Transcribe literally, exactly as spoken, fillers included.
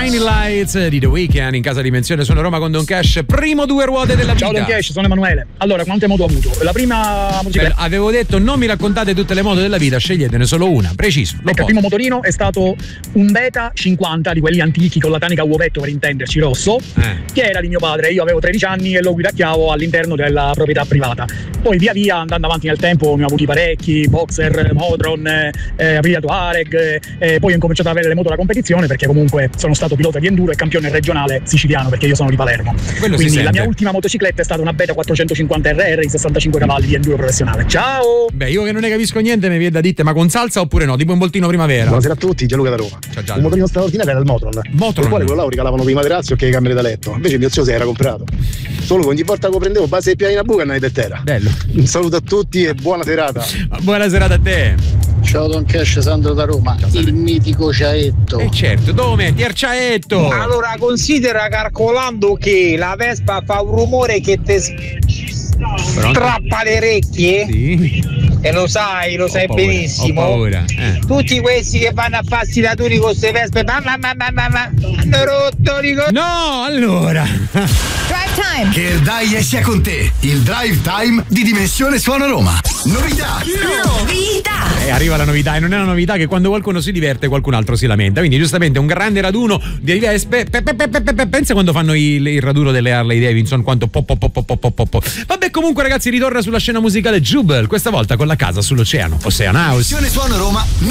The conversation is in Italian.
Blinding Lights di The Weeknd in casa Dimensione Suono Roma con Don Cash. Primo due ruote della vita. Ciao Don Cash, sono Emanuele. Allora, quante moto ho avuto? La prima motocicletta. Beh, avevo detto non mi raccontate tutte le moto della vita, sceglietene solo una, preciso. Ecco, il primo motorino è stato un Beta cinquanta di quelli antichi con la tanica a uovetto, per intenderci, rosso, eh. che era di mio padre. Io avevo tredici anni e lo guidacchiavo all'interno della proprietà privata. Poi via via, andando avanti nel tempo, ne ho avuti parecchi, Boxer, Motron, eh, Aprilia Touareg, eh, poi ho incominciato ad avere le moto da competizione perché comunque sono stato pilota di enduro e campione regionale siciliano perché io sono di Palermo. Quello Quindi la mia ultima motocicletta è stata una Beta quattrocentocinquanta R R di sessantacinque cavalli di enduro professionale. Ciao! Beh, io che non ne capisco niente mi viene da dite, ma con salsa oppure no? Tipo un voltino primavera. Buonasera a tutti, Gianluca da Roma. Ciao, un motorino straordinario era il Motron. Motron. Il quale quello là lo regalavano prima terrazzo che camere da letto. Invece mio zio si era comprato. Solo che ogni volta che lo prendevo base e piani a buca andai per terra. Bello. Un saluto a tutti e buona serata. Buona serata a te. Ciao Don Cash, Sandro da Roma. Ciao, il mitico Ciaetto. E eh certo, dove metti il Ciaetto? Allora considera, calcolando che la Vespa fa un rumore che te strappa le orecchie. Sì. E lo sai, lo ho sai paura, benissimo. Ho paura. Eh. Tutti questi che vanno a farsi da turi con queste Vespe, mamma mamma mamma, hanno rotto ricordo. No, allora. Drive Time. Che il dai sia con te. Il Drive Time di Dimensione Suono Roma. Novità. Novità. E arriva la novità, e non è una novità che quando qualcuno si diverte qualcun altro si lamenta. Quindi giustamente un grande raduno di Vespe. Pe, pe, pe, pe, pe, pensa quando fanno il, il raduno delle Harley Davidson, quanto pop pop pop pop pop pop. Vabbè, comunque ragazzi, ritorna sulla scena musicale Jubel, questa volta con la casa sull'oceano, Ocean House. Dimensione Suono Roma.